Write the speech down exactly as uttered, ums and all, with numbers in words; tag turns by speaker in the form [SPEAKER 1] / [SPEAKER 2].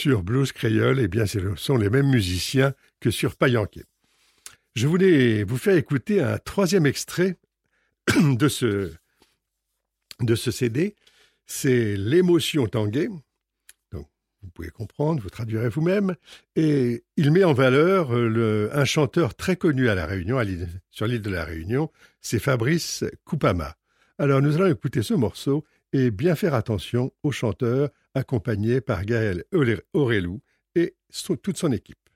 [SPEAKER 1] sur Blues Créole, eh bien, ce sont les mêmes musiciens que sur Payanquet. Je voulais vous faire écouter un troisième extrait de ce, de ce C D. C'est L'émotion tanguay. Donc, vous pouvez comprendre, vous traduirez vous-même. Et il met en valeur le, un chanteur très connu à La Réunion, à l'île, sur l'île de La Réunion, c'est Fabrice Koupama. Alors, nous allons écouter ce morceau et bien faire attention au chanteur accompagné par Gaël Orelou et son, toute son équipe.